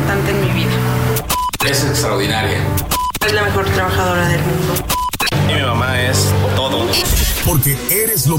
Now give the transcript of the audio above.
importante en mi vida. Es extraordinaria. Es la mejor trabajadora del mundo. Y mi mamá es todo. Porque eres lo